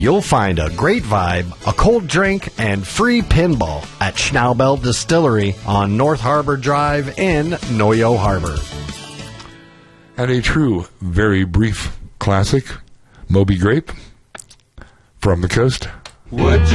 You'll find a great vibe, a cold drink, and free pinball at Schnaubelt Distillery on North Harbor Drive in Noyo Harbor. And a true, very brief classic, Moby Grape, from the coast. Would